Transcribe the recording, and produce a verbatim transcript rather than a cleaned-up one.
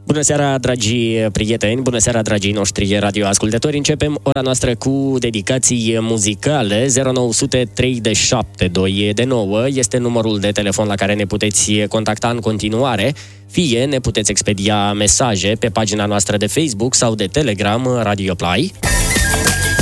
Bună seara, dragi prieteni, bună seara, dragii noștri radioascultători. Începem ora noastră cu dedicații muzicale. zero nouă zero trei șapte doi nouă este numărul de telefon la care ne puteți contacta în continuare. Fie ne puteți expedia mesaje pe pagina noastră de Facebook sau de Telegram Radio Play.